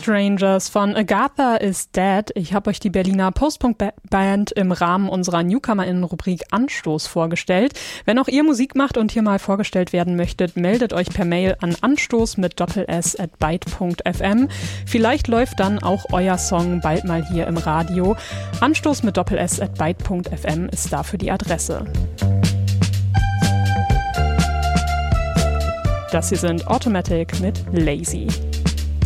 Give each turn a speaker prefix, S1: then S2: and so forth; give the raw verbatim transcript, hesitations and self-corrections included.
S1: Strangers von Agatha is Dead. Ich habe euch die Berliner Post-Punk-Band im Rahmen unserer NewcomerInnen-Rubrik Anstoß vorgestellt. Wenn auch ihr Musik macht und hier mal vorgestellt werden möchtet, meldet euch per Mail an anstoß mit Doppel-S at byte punkt f m. Vielleicht läuft dann auch euer Song bald mal hier im Radio. Anstoß mit Doppel-S at byte punkt f m ist dafür die Adresse. Das hier sind Automatic mit Lazy.